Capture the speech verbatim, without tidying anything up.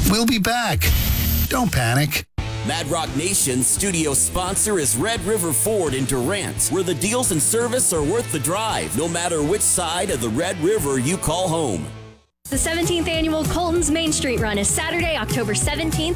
We'll be back. Don't panic. Mad Rock Nation's studio sponsor is Red River Ford in Durant, where the deals and service are worth the drive, no matter which side of the Red River you call home. The seventeenth annual Colton's Main Street Run is Saturday, October seventeenth